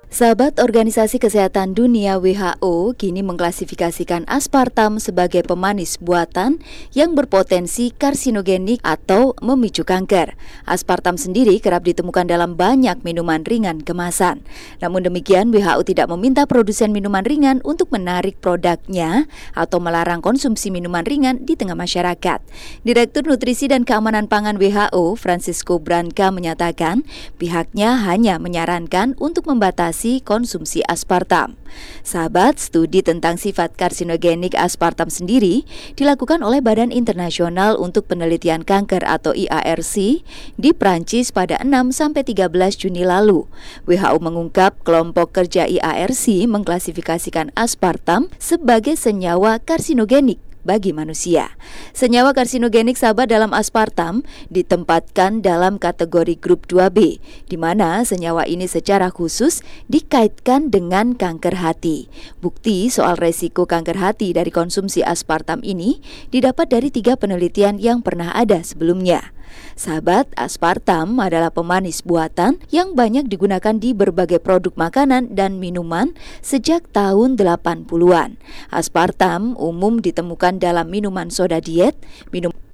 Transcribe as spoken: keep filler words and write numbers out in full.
Sahabat Organisasi Kesehatan Dunia W H O kini mengklasifikasikan aspartam sebagai pemanis buatan yang berpotensi karsinogenik atau memicu kanker. Aspartam sendiri kerap ditemukan dalam banyak minuman ringan kemasan. Namun demikian, W H O tidak meminta produsen minuman ringan untuk menarik produknya atau melarang konsumsi minuman ringan di tengah masyarakat. Direktur Nutrisi dan Keamanan Pangan W H O, Francisco Branca, menyatakan pihaknya hanya menyarankan untuk membatasi konsumsi aspartam. Sahabat, studi tentang sifat karsinogenik aspartam sendiri dilakukan oleh Badan Internasional untuk Penelitian Kanker atau I A R C di Prancis pada enam sampai tiga belas Juni lalu. W H O mengungkap kelompok kerja I A R C mengklasifikasikan aspartam sebagai senyawa karsinogenik bagi manusia. Senyawa karsinogenik, sahabat, dalam aspartam ditempatkan dalam kategori grup dua B, di mana senyawa ini secara khusus dikaitkan dengan kanker hati. Bukti soal resiko kanker hati dari konsumsi aspartam ini didapat dari tiga penelitian yang pernah ada sebelumnya. Sahabat, aspartam adalah pemanis buatan yang banyak digunakan di berbagai produk makanan dan minuman sejak tahun delapan puluhan. Aspartam umum ditemukan dalam minuman soda diet, minum